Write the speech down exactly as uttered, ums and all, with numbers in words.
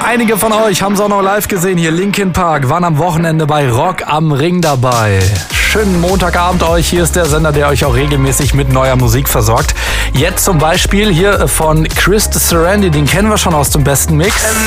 Einige von euch haben es auch noch live gesehen. Hier Linkin Park waren am Wochenende bei Rock am Ring dabei. Schönen Montagabend euch. Hier ist der Sender, der euch auch regelmäßig mit neuer Musik versorgt. Jetzt zum Beispiel hier von Chris Serenity. Den kennen wir schon aus dem besten Mix.